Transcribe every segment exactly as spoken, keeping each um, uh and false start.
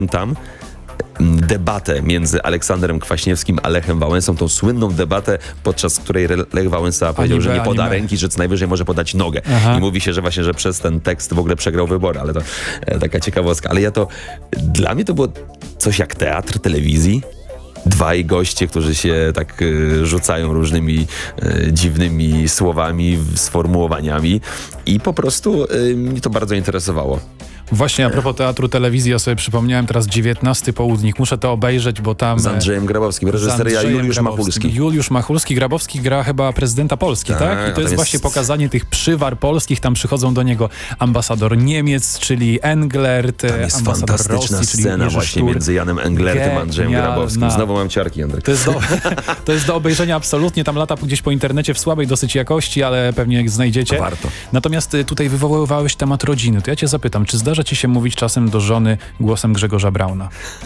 tam debatę między Aleksandrem Kwaśniewskim a Lechem Wałęsą, tą słynną debatę, podczas której Lech Wałęsa powiedział, Anime, że nie poda anime. ręki, że co najwyżej może podać nogę. Aha. I mówi się, że właśnie, że przez ten tekst w ogóle przegrał wybory, ale to e, taka ciekawostka. Ale ja to, dla mnie to było coś jak teatr telewizji. Dwaj goście, którzy się tak y, rzucają różnymi y, dziwnymi słowami, sformułowaniami i po prostu y, mnie to bardzo interesowało. Właśnie a propos teatru telewizji, ja sobie przypomniałem teraz dziewiętnasty południk. Muszę to obejrzeć, bo tam... Z Andrzejem Grabowskim, reżyseria Andrzejem Juliusz Grabowskim. Machulski. Juliusz Machulski. Grabowski gra chyba prezydenta Polski, Tak, tak? a I to tam jest jest- właśnie pokazanie tych przywar polskich. Tam przychodzą do niego ambasador Niemiec, czyli Englert, Tam jest ambasador fantastyczna Rosji, czyli scena Jerzy właśnie Sztur. między Janem Englertem a Andrzejem Genialna. Grabowskim. Znowu mam ciarki, Andrzej. To jest, do, to jest do obejrzenia absolutnie, tam lata gdzieś po internecie w słabej dosyć jakości, ale pewnie znajdziecie. Warto. Natomiast y, tutaj wywoływałeś temat rodziny. To ja cię zapytam, czy zdarza ci się mówić czasem do żony głosem Grzegorza Brauna?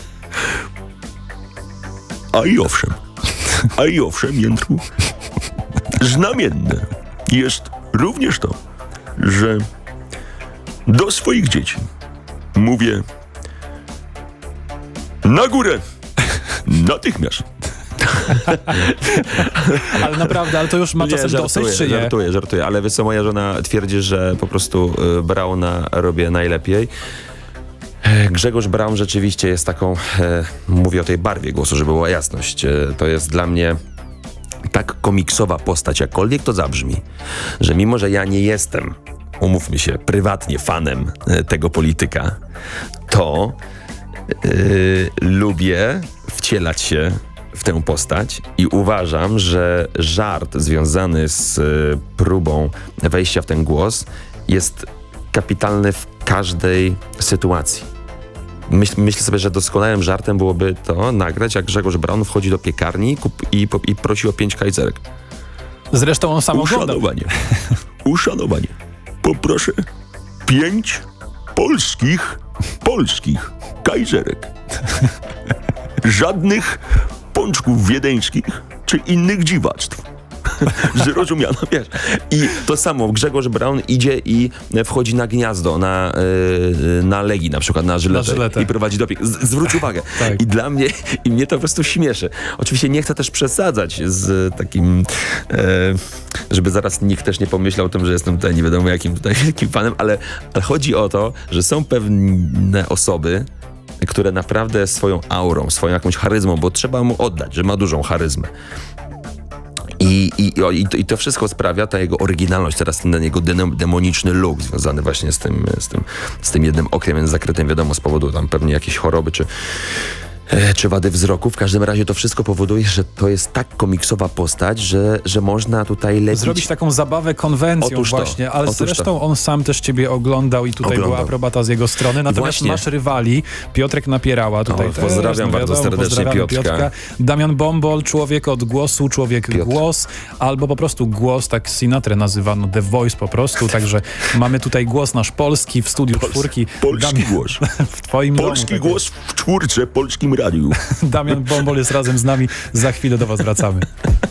A i owszem, a i owszem, Jędrku, znamienne jest również to, że do swoich dzieci mówię na górę, natychmiast. Ale naprawdę, ale to już ma czasem dosyć, czy nie? żartuję, żartuję, ale wiesz co, moja żona twierdzi, że po prostu y, Brauna robię najlepiej. E, Grzegorz Braun rzeczywiście jest taką, e, mówię o tej barwie głosu, żeby była jasność, e, to jest dla mnie tak komiksowa postać, jakkolwiek to zabrzmi, że mimo, że ja nie jestem, umówmy się, prywatnie fanem e, tego polityka, to e, lubię wcielać się w tę postać i uważam, że żart związany z e, próbą wejścia w ten głos jest kapitalny w każdej sytuacji. Myśl, myślę sobie, że doskonałym żartem byłoby to nagrać, jak Grzegorz Braun wchodzi do piekarni kup, i, po, i prosi o pięć kajzerek. Zresztą on sam oglądał. Uszanowanie, uszanowanie. Poproszę pięć polskich, polskich kajzerek. Żadnych pączków wiedeńskich czy innych dziwactw. Zrozumiano. Wiesz, i to samo, Grzegorz Braun idzie i wchodzi na gniazdo, na, yy, na Legii na przykład, na Żyletę, Na Żyletę. i prowadzi doping. Z, zwróć uwagę. Tak. I dla mnie, i mnie to po prostu śmieszy. Oczywiście nie chcę też przesadzać z takim, e, żeby zaraz nikt też nie pomyślał o tym, że jestem tutaj nie wiadomo jakim tutaj wielkim fanem, ale, ale chodzi o to, że są pewne osoby, które naprawdę swoją aurą, swoją jakąś charyzmą, bo trzeba mu oddać, że ma dużą charyzmę. I, i, o, i, to, I to wszystko sprawia, ta jego oryginalność, teraz ten jego denem, demoniczny look związany właśnie z tym, z tym, z tym jednym okiem zakrytym, wiadomo, z powodu tam pewnie jakiejś choroby, czy, e, czy wady wzroku. W każdym razie to wszystko powoduje, że to jest tak komiksowa postać, że, że można tutaj lepić. Zrobić taką zabawę konwencją Otóż to, właśnie, ale otóż to. zresztą on sam też ciebie oglądał i tutaj Oglądał. była aprobata z jego strony. Natomiast właśnie- masz rywali, Piotrek Napierała tutaj O, też, pozdrawiam no bardzo wiadomo, serdecznie pozdrawiamy Piotrka. Damian Bombol, człowiek od głosu, człowiek Piotr. głos, albo po prostu głos, tak Sinatrę nazywano, The Voice po prostu, także mamy tutaj głos nasz polski w studiu czwórki. Polski Damian, głos. w twoim Polski domu. tak głos w czwórce, polskim radiu. Damian Bombol jest razem z nami, za chwilę do was wracamy.